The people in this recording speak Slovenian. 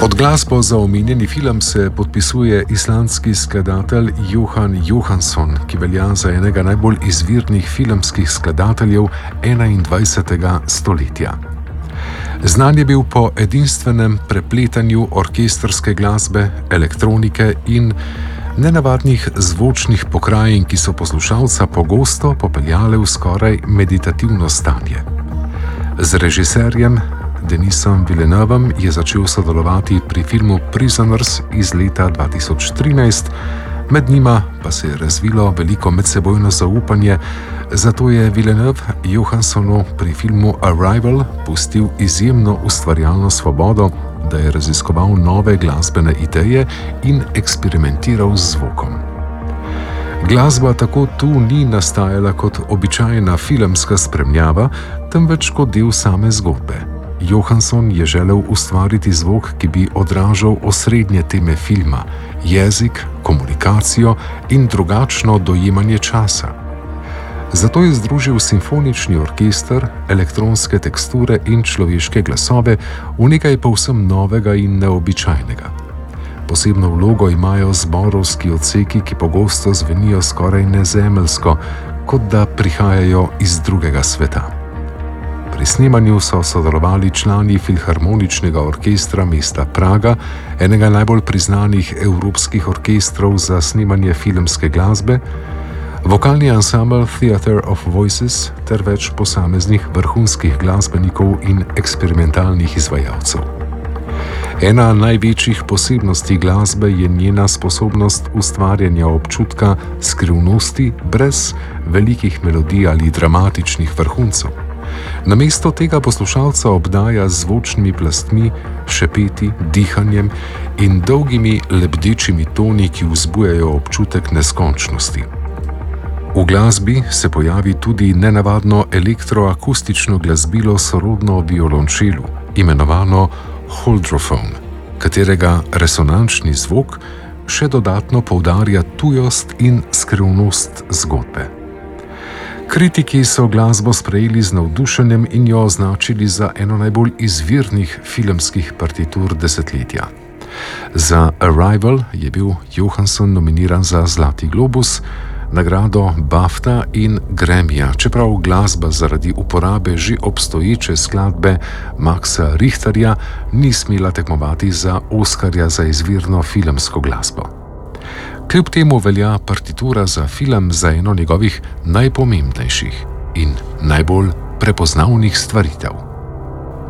Pod glasbo za omenjeni film se podpisuje islandski skladatelj Jóhann Jóhannsson, ki velja za enega najbolj izvirnih filmskih skladateljev 21. stoletja. Znan je bil po edinstvenem prepletanju orkestrske glasbe, elektronike in nenavadnih zvočnih pokrajin, ki so poslušalca pogosto popeljale v skoraj meditativno stanje. Z režiserjem Denisom Villeneuvom je začel sodelovati pri filmu Prisoners iz leta 2013, med njima pa se je razvilo veliko medsebojno zaupanje, zato je Villeneuve Jóhannssonu pri filmu Arrival pustil izjemno ustvarjalno svobodo, da je raziskoval nove glasbene ideje in eksperimentiral z zvokom. Glasba tako tu ni nastajala kot običajna filmska spremljava, temveč kot del same zgodbe. Jóhannsson je želel ustvariti zvok, ki bi odražal osrednje teme filma, jezik, komunikacijo in drugačno dojemanje časa. Zato je združil simfonični orkester, elektronske teksture in človeške glasove v nekaj povsem novega in neobičajnega. Posebno vlogo imajo zborovski odseki, ki pogosto zvenijo skoraj nezemeljsko, kot da prihajajo iz drugega sveta. Pri snemanju so sodelovali člani Filharmoničnega orkestra mesta Praga, enega najbolj priznanih evropskih orkestrov za snemanje filmske glasbe, vokalni ansambel Theatre of Voices ter več posameznih vrhunskih glasbenikov in eksperimentalnih izvajalcev. Ena največjih posebnosti glasbe je njena sposobnost ustvarjanja občutka skrivnosti brez velikih melodij ali dramatičnih vrhuncev. Namesto tega poslušalca obdaja z zvočnimi plastmi, šepeti, dihanjem in dolgimi lebdečimi toni, ki vzbujajo občutek neskončnosti. V glasbi se pojavi tudi nenavadno elektroakustično glasbilo sorodno violončelu, imenovano holdrofon, katerega resonančni zvok še dodatno poudarja tujost in skrivnost zgodbe. Kritiki so glasbo sprejeli z navdušenjem in jo označili za eno najbolj izvirnih filmskih partitur desetletja. Za Arrival je bil Jóhannsson nominiran za Zlati globus, nagrado BAFTA in Grammyja, čeprav glasba zaradi uporabe že obstoječe skladbe Maxa Richterja ni smela tekmovati za Oskarja za izvirno filmsko glasbo. Kljub temu velja partitura za film za eno njegovih najpomembnejših in najbolj prepoznavnih stvaritev.